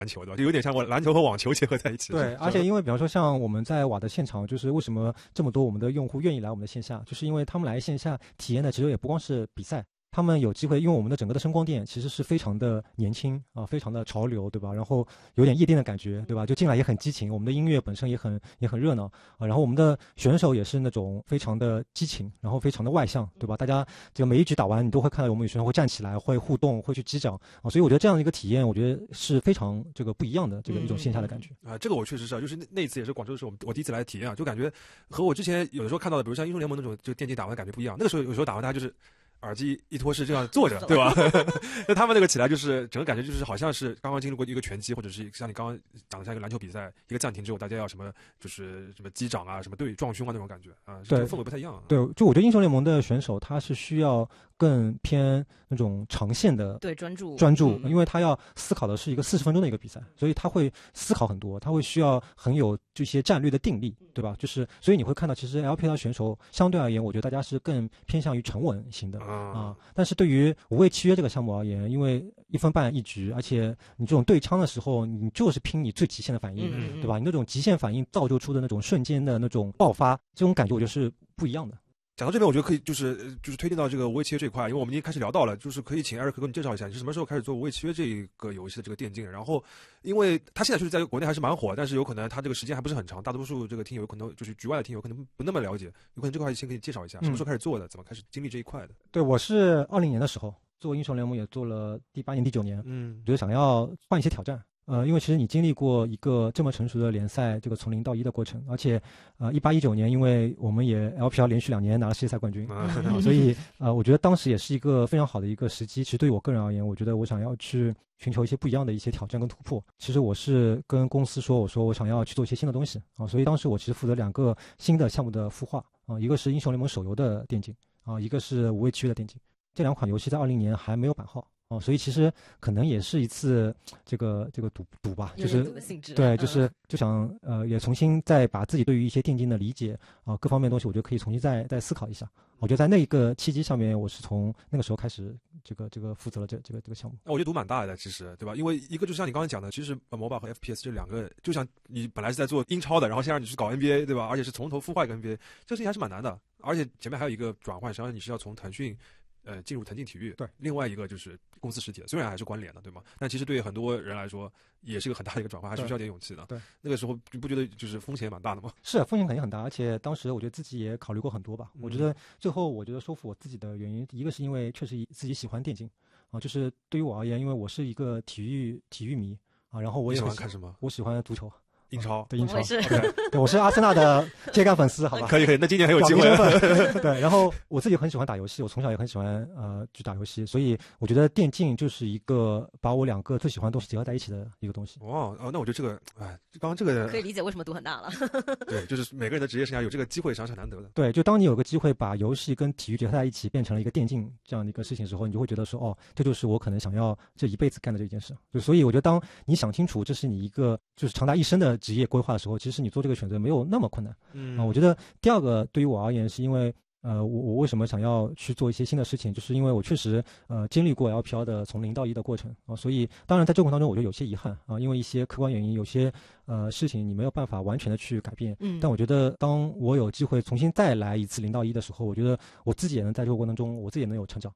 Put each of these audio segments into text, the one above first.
篮球，对吧？就有点像我篮球和网球结合在一起。 对，而且因为比方说像我们在瓦的现场，就是为什么这么多我们的用户愿意来我们的线下，就是因为他们来线下体验的其实也不光是比赛。他们有机会，因为我们的整个的声光电其实是非常的年轻啊，非常的潮流，对吧？然后有点夜店的感觉，对吧？就进来也很激情，我们的音乐本身也很热闹啊。然后我们的选手也是那种非常的激情，然后非常的外向，对吧？大家这个每一局打完，你都会看到我们有选手会站起来，会互动，会去击掌啊。所以我觉得这样的一个体验，我觉得是非常这个不一样的这个一种线下的感觉这个我确实是，就是那次也是广州的时候，我第一次来体验啊，就感觉和我之前有的时候看到的，比如像英雄联盟那种就电竞打完的感觉不一样。那个时候有时候打完大家就是耳机一脱是这样坐着，对吧？那他们那个起来就是整个感觉就是好像是刚刚经历过一个拳击，或者是像你刚刚讲的像一个篮球比赛，一个暂停之后大家要什么就是什么击掌啊，什么对撞胸啊那种感觉啊，这个氛围不太一样。 对，就我觉得英雄联盟的选手他是需要更偏那种长线的专注，因为他要思考的是一个40分钟的一个比赛，所以他会思考很多，他会需要很有这些战略的定力，对吧？就是所以你会看到，其实 LPL 选手相对而言，我觉得大家是更偏向于沉稳型的啊。但是对于无畏契约这个项目而言，因为1分半1局，而且你这种对枪的时候，你就是拼你最极限的反应，对吧？你那种极限反应造就出的那种瞬间的那种爆发，这种感觉我觉得是不一样的。 讲到这边，我觉得可以就是推荐到这个无畏契约这一块，因为我们已经开始聊到了，就是可以请艾瑞克给你介绍一下，你是什么时候开始做无畏契约这一个游戏的这个电竞？然后，因为他现在就是在国内还是蛮火，但是有可能他这个时间还不是很长，大多数这个听友有可能就是局外的听友可能不那么了解，有可能这块先给你介绍一下，什么时候开始做的，怎么开始经历这一块的？ 对，我是20年的时候做英雄联盟，也做了第8年、第9年，我觉得想要换一些挑战。因为其实你经历过一个这么成熟的联赛，这个从0到1的过程，而且18、19年，因为我们也 LPL 连续2年拿了世界赛冠军，所以我觉得当时也是一个非常好的一个时机。其实对于我个人而言，我觉得我想要去寻求一些不一样的一些挑战跟突破。其实我是跟公司说，我说我想要去做一些新的东西啊，所以当时我其实负责2个新的项目的孵化啊，一个是英雄联盟手游的电竞啊，一个是无畏契约的电竞。这2款游戏在20年还没有版号。所以其实可能也是一次这个赌吧，就是对，就想也重新再把自己对于一些电竞的理解啊各方面的东西，我觉得可以重新再思考一下。我觉得在那个契机上面，我是从那个时候开始这个负责了这个项目。 那我觉得赌蛮大的，其实对吧？因为一个就像你刚才讲的，其实MOBA 和 FPS 这2个，就像你本来是在做英超的，然后现在让你去搞 NBA， 对吧？而且是从头孵化一个 NBA， 这个事情还是蛮难的。而且前面还有一个转换，实际上你是要从腾讯进入腾讯体育， 对， 另外一个就是公司实体的，虽然还是关联的，对吗？但其实对很多人来说，也是一个很大的一个转换，还是需要点勇气的。 对， 那个时候你不觉得就是风险也蛮大的吗？ 是，风险肯定很大，而且当时我觉得自己也考虑过很多吧。我觉得最后我觉得说服我自己的原因，一个是因为确实自己喜欢电竞啊，就是对于我而言，因为我是一个体育迷啊，然后我也喜欢看什么？ 我喜欢足球。 英超， 对英超， 对， 我是阿森纳的铁杆粉丝，好吧？ 可以，那今年很有机会。 对，然后我自己很喜欢打游戏，我从小也很喜欢去打游戏，所以我觉得电竞就是一个把我2个最喜欢的东西结合在一起的一个东西。 哇，那我觉得这个，刚刚这个可以理解为什么赌很大了。 对，就是每个人的职业生涯有这个机会，实际上是难得的。 对，就当你有个机会把游戏跟体育结合在一起，变成了一个电竞这样的一个事情的时候，你就会觉得说，哦，这就是我可能想要这一辈子干的这件事。就所以我觉得，当你想清楚这是你一个就是长达一生的职业规划的时候，其实你做这个选择没有那么困难。我觉得第2个对于我而言，是因为我为什么想要去做一些新的事情，就是因为我确实经历过 LPL 的从0到1的过程啊，所以当然在这个过程当中，我觉得有些遗憾啊，因为一些客观原因，有些事情你没有办法完全的去改变。但我觉得当我有机会重新再来一次0到1的时候，我觉得我自己也能在这个过程中，我自己也能有成长。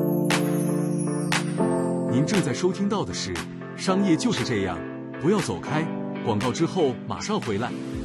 您正在收听到的是《商业就是这样》，不要走开，广告之后马上回来。